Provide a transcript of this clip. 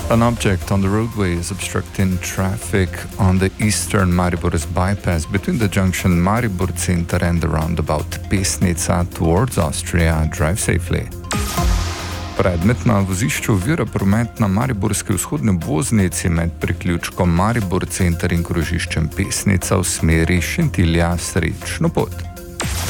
An object on the roadway is obstructing traffic on the eastern Maribor's bypass between the junction Maribor Center and the roundabout Pesnica towards Austria. Drive safely. Predmet na vozišču ovira promet na mariborski vzhodni obvoznici med priključkom Maribor Center in krožiščem Pesnica v smeri Šentilja Srečno pot.